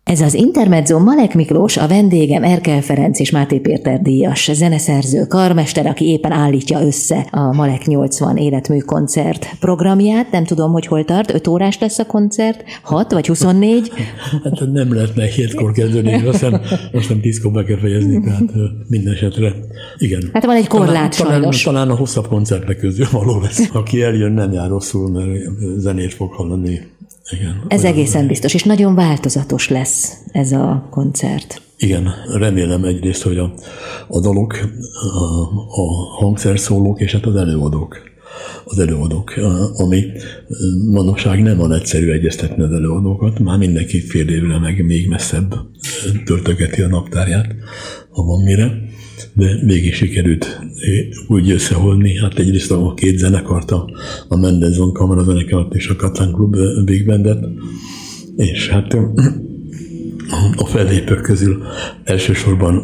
Ez az Intermezzo, Malek Miklós, a vendégem, Erkel Ferenc és Máté Péter díjas zeneszerző, karmester, aki éppen állítja össze a Malek 80 életmű koncert programját. Nem tudom, hogy hol tart, 5 órás lesz a koncert, 6 vagy 24? Hát nem lehetne 7-kor kezdeni, azt hiszem 10-kor be kell fejezni, tehát minden esetre igen. Hát van egy korlát sajnos. Talán a hosszabb koncertek közül való lesz. Aki eljön, nem jár rosszul, mert zenét fog hallani. Igen, ez egészen biztos, és nagyon változatos lesz ez a koncert. Igen, remélem egyrészt, hogy a dalok, a hangszerszólók és hát az előadók, ami manapság nem van egyszerű egyeztetni az előadókat, már mindenki fél évre meg még messzebb töltögeti a naptárját, ha van mire, de mégis sikerült úgy összehozni, hát egyrészt a 2 zenekart, a Mendelssohn kamarazenekart és a Katlán Klub Big Bandet, és hát a fellépők közül elsősorban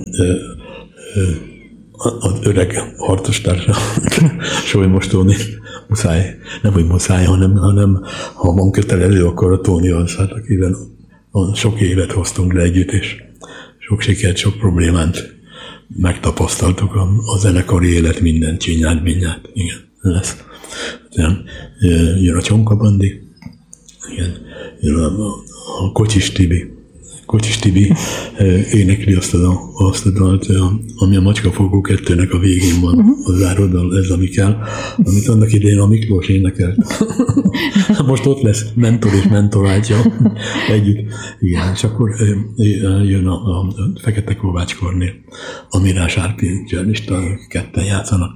az öreg harcostársa, Solymos Tóni, muszáj, nem hogy muszáj, hanem ha van kötelező, akkor a Tóni az, hát akivel sok évet hoztunk le együtt, és sok sikert, sok problémát megtapasztaltuk a zenekari élet minden csinyát, mindjárt, igen, lesz. Jön a Csonka Bandi, igen, jön a Kocsis Tibi énekli azt a dalt, ami a Macskafogó 2-nek a végén van, a záródal, ez ami kell, amit annak idején a Miklós énekelt. Most ott lesz mentor és mentorátja együtt. Igen, és akkor jön a Fekete Kovács Kornél, a Mirás Árpi cellista, 2 játszanak.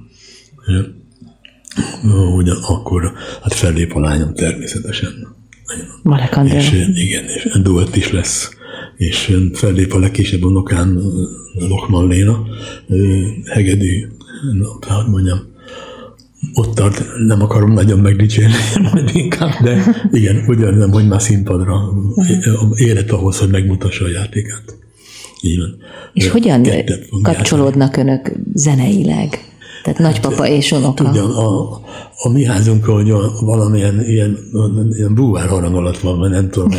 Akkor hát fellép a lányom természetesen. Malek Andrea. És igen, és duett is lesz. És fellép a legkisebb unokám, Lokman Léna, hegedű, hát mondjam, ott tart, nem akarom nagyon megdicsérni, majd inkább, de igen, ugyan hogy már színpadra élet ahhoz, hogy megmutassa a játékát. Így van. És hogyan kapcsolódnak önök zeneileg? Tehát nagypapa és unoka. Tudja, a mi házunk, hogy valamilyen ilyen búvár harang alatt van, mert nem tudom,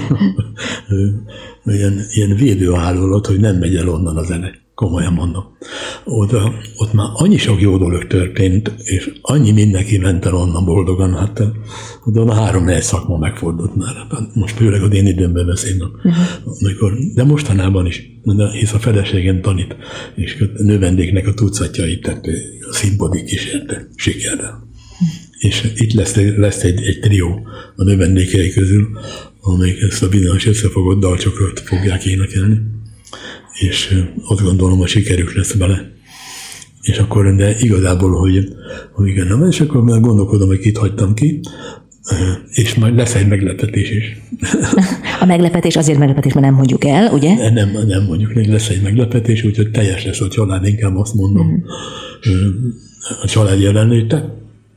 ilyen védőhálólat, hogy nem megy el onnan a zene. Komolyan mondom. Ott már annyi sok jó dolog történt, és annyi mindenki ment el onnan boldogan, hát oda a 3-4 szakma megfordult már. Most főleg az én időmben beszélnek. De mostanában is, hisz a feleségem tanít, és a növendéknek a tucatjait tett a színpadi kísérte sikerrel. És itt lesz egy trió a növendékei közül, amelyik ezt a bizonyos összefogott dalcsokrot fogják énekelni. És azt gondolom, hogy sikerük lesz bele. És akkor, de igazából, hogy igen, nem, és akkor már gondolkodom, hogy kit hagytam ki, és majd lesz egy meglepetés is. A meglepetés azért meglepetés, mert nem mondjuk el, ugye? Nem mondjuk, még lesz egy meglepetés, úgyhogy teljes lesz a család, inkább azt mondom, a család jelenléte.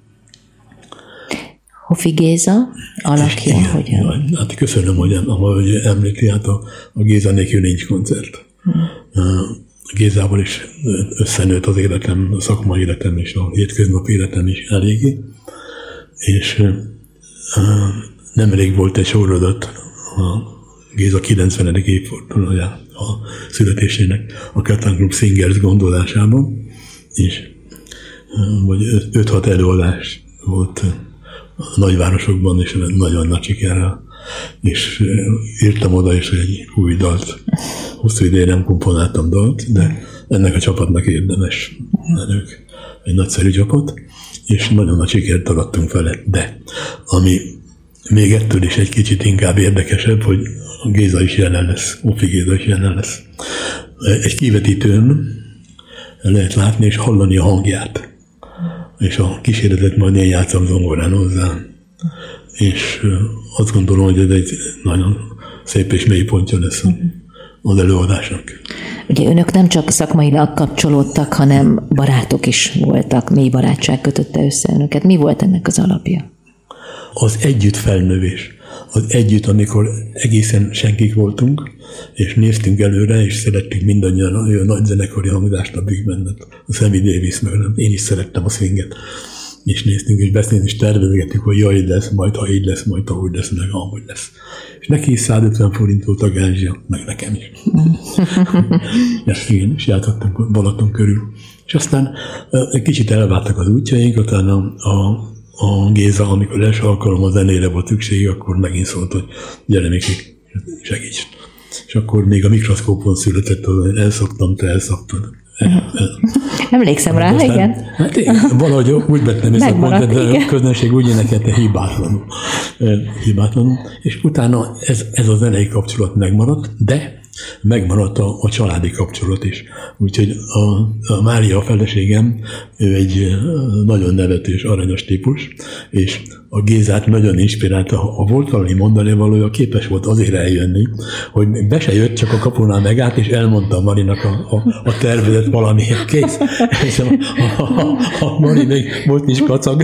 Hofi Géza alakja, hogyan? Hát köszönöm, hogy említi, hát a Géza nélkül nincs koncert. Gézával is összenőtt az életem, a szakmai életem és a hétköznapi életem is eléggé, és nemrég volt egy sorodat a Géza 90. évfordulója a születésének a Katlán Klub Singers gondolásában, és vagy 5-6 előadás volt a nagyvárosokban, és nagyon nagy sikerrel, és írtam oda is egy új dalt. Hosszú ideje nem komponáltam dalt, de ennek a csapatnak érdemes. Ők egy nagyszerű csapat, és nagyon nagy sikert arattunk vele. De ami még ettől is egy kicsit inkább érdekesebb, hogy a Géza is jelen lesz, Hofi Géza is jelen lesz. Egy kivetítőn lehet látni és hallani a hangját. És a kísérletet majd én játszom zongorán hozzá. És azt gondolom, hogy ez egy nagyon szép és mély pontja lesz az előadásnak. Ugye önök nem csak szakmailag kapcsolódtak, hanem barátok is voltak, mély barátság kötötte össze önöket. Mi volt ennek az alapja? Az együtt felnövés. Az együtt, amikor egészen senkik voltunk, és néztünk előre, és szerettük mindannyian a nagy zenekari hangzást, a Big Bandet, a Sammy Davis, meg én is szerettem a swinget. és néztünk, és beszélni, és tervezgettük, hogy jaj, így lesz, majd ha így lesz, majd ha úgy lesz, meg amúgy lesz. És neki is 150 forint volt a gázsia, meg nekem is. Igen, és játszottunk Balaton körül. És aztán egy kicsit elváltak az útjaink, utána a Géza, amikor első alkalommal a zenére volt szükség, akkor megint szólt, hogy gyere Miki, segíts. És akkor még a mikroszkópon született, hogy elszoktam, te elszoktad. Emlékszem rá, aztán, igen. Hát én valahogy úgy vettem észre, hogy a közönség úgy énekelte hibátlanul. És utána ez a zenei kapcsolat megmaradt, de megmaradt a családi kapcsolat is. Úgyhogy a Mária, a feleségem, ő egy nagyon nevetős, aranyos típus, és a Gézát nagyon inspirálta. Ha volt valami mondani valója, képes volt azért eljönni, hogy be se jött, csak a kapunál megállt, és elmondta Marinak a tervezet valamiért. Kész. És a Mari még volt is kacag.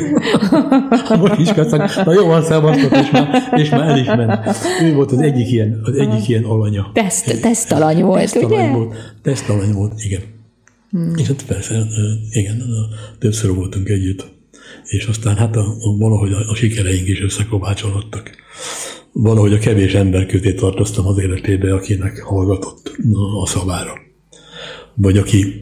Na jó, van szevasztott, és már el is ment. Ő volt az egyik ilyen alanya. Tesztalany volt, ugye? Tesztalany volt, igen. És hát persze, igen, többször voltunk együtt. És aztán hát valahogy a sikereink is összekovácsolódtak. Valahogy a kevés ember közé tartoztam az életébe, akinek hallgatott a szavára. Vagy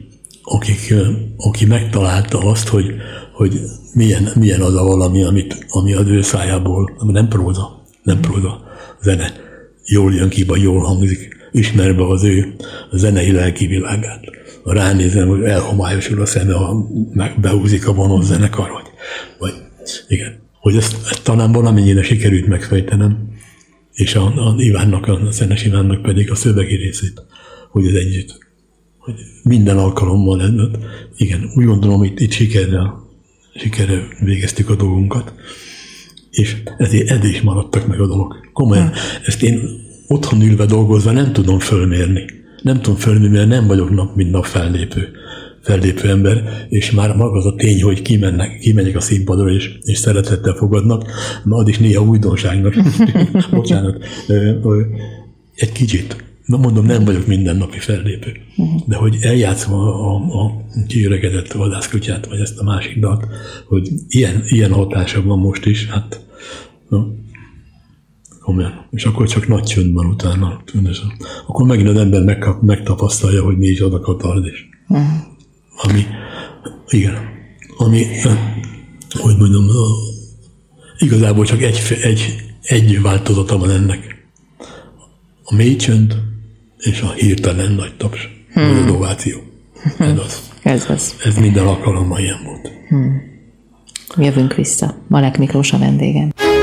aki megtalálta azt, hogy milyen az a valami, ami az ő szájából, nem próza, zene, jól jön ki, vagy jól hangzik, ismerve az ő zenei lelki világát. Ránézem, hogy elhomályosul a szeme, ha behúzik a vonós zenekar, vagy igen. Hogy ezt talán valamennyire sikerült megfejtenem, és a Szenes Ivánnak pedig a szövegi részét, hogy ez együtt, hogy minden alkalommal lennett. Igen, úgy gondolom, itt sikerrel végeztük a dolgunkat, és ezért is maradtak meg a dolog. Komolyan, ezt én otthon ülve dolgozva nem tudom fölmérni. Mert nem vagyok nap mint nap fellépő ember, és már maga az a tény, hogy kimenjek a színpadra, és szeretettel fogadnak, az is néha újdonságnak, bocsánat, egy kicsit. Mondom, nem vagyok mindennapi fellépő, de hogy eljátszom a kiöregedett vadászkutyát, vagy ezt a másik dalt, hogy ilyen hatása van most is, hát komolyan. És akkor csak nagy csönd van utána. Akkor megint az ember megtapasztalja, hogy mi is ad a katardés. Ami, hogy mondjam, igazából csak egy változata van ennek. A mély csönd és a hirtelen nagy taps. Ez az ováció. Ez az. Ez minden alkalommal ilyen volt. Jövünk vissza. Malek Miklós a vendégem.